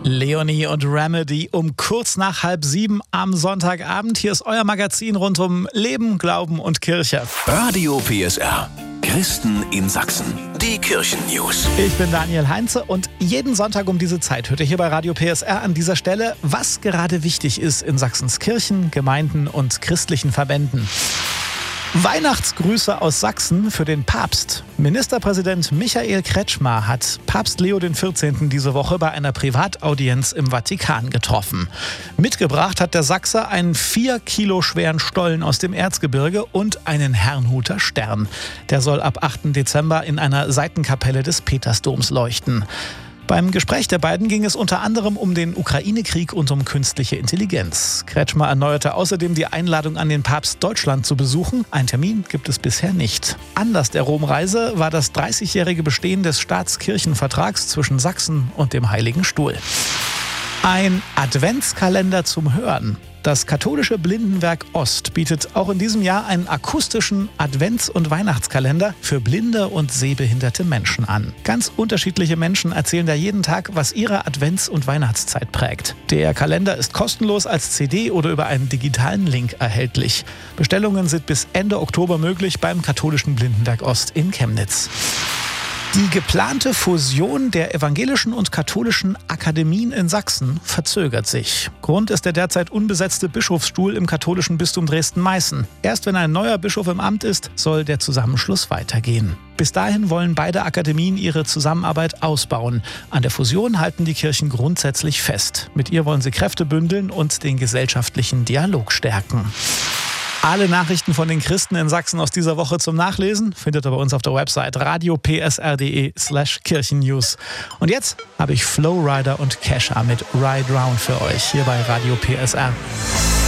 Leonie und Remedy um kurz nach 6:30 am Sonntagabend. Hier ist euer Magazin rund um Leben, Glauben und Kirche. Radio PSR. Christen in Sachsen. Die Kirchen-News. Ich bin Daniel Heinze und jeden Sonntag um diese Zeit hört ihr hier bei Radio PSR an dieser Stelle, was gerade wichtig ist in Sachsens Kirchen, Gemeinden und christlichen Verbänden. Weihnachtsgrüße aus Sachsen für den Papst. Ministerpräsident Michael Kretschmer hat Papst Leo XIV. Diese Woche bei einer Privataudienz im Vatikan getroffen. Mitgebracht hat der Sachse einen 4 Kilo schweren Stollen aus dem Erzgebirge und einen Herrnhuter Stern. Der soll ab 8. Dezember in einer Seitenkapelle des Petersdoms leuchten. Beim Gespräch der beiden ging es unter anderem um den Ukraine-Krieg und um künstliche Intelligenz. Kretschmer erneuerte außerdem die Einladung an den Papst, Deutschland zu besuchen. Einen Termin gibt es bisher nicht. Anlass der Romreise war das 30-jährige Bestehen des Staatskirchenvertrags zwischen Sachsen und dem Heiligen Stuhl. Ein Adventskalender zum Hören. Das katholische Blindenwerk Ost bietet auch in diesem Jahr einen akustischen Advents- und Weihnachtskalender für blinde und sehbehinderte Menschen an. Ganz unterschiedliche Menschen erzählen da jeden Tag, was ihre Advents- und Weihnachtszeit prägt. Der Kalender ist kostenlos als CD oder über einen digitalen Link erhältlich. Bestellungen sind bis Ende Oktober möglich beim katholischen Blindenwerk Ost in Chemnitz. Die geplante Fusion der evangelischen und katholischen Akademien in Sachsen verzögert sich. Grund ist der derzeit unbesetzte Bischofsstuhl im katholischen Bistum Dresden-Meißen. Erst wenn ein neuer Bischof im Amt ist, soll der Zusammenschluss weitergehen. Bis dahin wollen beide Akademien ihre Zusammenarbeit ausbauen. An der Fusion halten die Kirchen grundsätzlich fest. Mit ihr wollen sie Kräfte bündeln und den gesellschaftlichen Dialog stärken. Alle Nachrichten von den Christen in Sachsen aus dieser Woche zum Nachlesen findet ihr bei uns auf der Website radiopsr.de/Kirchennews. Und jetzt habe ich Flowrider und Kesha mit Ride Round für euch hier bei Radio PSR.